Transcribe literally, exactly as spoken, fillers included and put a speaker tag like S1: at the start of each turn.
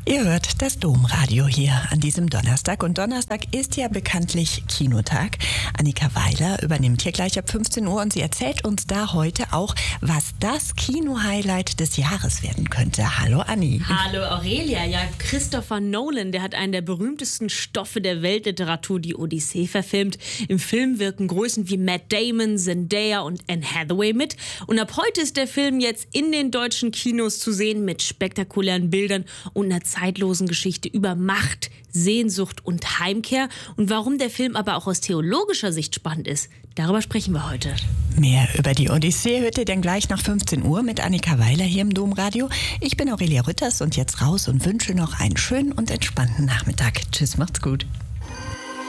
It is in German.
S1: Ihr hört das Domradio hier an diesem Donnerstag. Und Donnerstag ist ja bekanntlich Kinotag. Annika Weiler übernimmt hier gleich ab fünfzehn Uhr und sie erzählt uns da heute auch, was das Kino-Highlight des Jahres werden könnte. Hallo Anni.
S2: Hallo Aurelia. Ja, Christopher Nolan, der hat einen der berühmtesten Stoffe der Weltliteratur, die Odyssee, verfilmt. Im Film wirken Größen wie Matt Damon, Zendaya und Anne Hathaway mit. Und ab heute ist der Film jetzt in den deutschen Kinos zu sehen mit spektakulären Bildern und einer zeitlosen Geschichte über Macht, Sehnsucht und Heimkehr. Und warum der Film aber auch aus theologischer Sicht spannend ist, darüber sprechen wir heute.
S1: Mehr über die Odyssee hört ihr dann gleich nach fünfzehn Uhr mit Annika Weiler hier im Domradio. Ich bin Aurelia Rütters und jetzt raus und wünsche noch einen schönen und entspannten Nachmittag. Tschüss, macht's gut.